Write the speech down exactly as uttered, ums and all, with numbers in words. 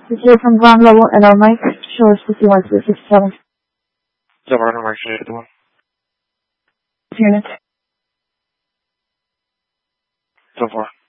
This is from ground level and our mic shows fifty-one to fifty-seven. Доброго ночи, fifty-one. Unit. So far.